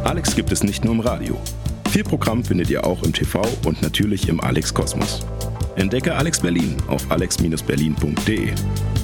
Alex gibt es nicht nur im Radio. Viel Programm findet ihr auch im TV und natürlich im Alex Kosmos. Entdecke Alex Berlin auf alex-berlin.de.